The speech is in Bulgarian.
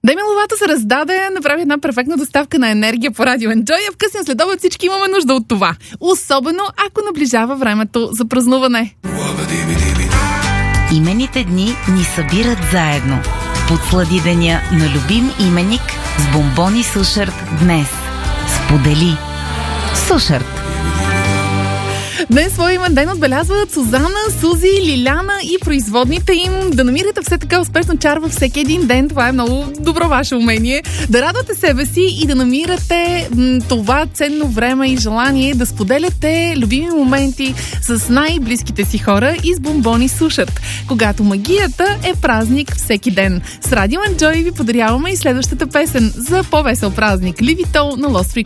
Деми Ловато се раздаде, направи една перфектна доставка на енергия по Радио Enjoy, а в късен следобед всички имаме нужда от това. Особено ако наближава времето за празнуване. Имените дни ни събират заедно. Подслади деня на любим именик с бомбони Сушарт днес. Сподели. Сушарт. Днес своя имен ден отбелязват Сузана, Сузи, Лиляна и производните им. Да намирате все така успешно чар във всеки един ден. Това е много добро ваше умение. Да радвате себе си и да намирате това ценно време и желание да споделяте любими моменти с най-близките си хора и с бомбони Сушарт. Когато магията е празник всеки ден. С Радио Enjoy ви подаряваме и следващата песен за по-весел празник. Livito на Lost Frequencies.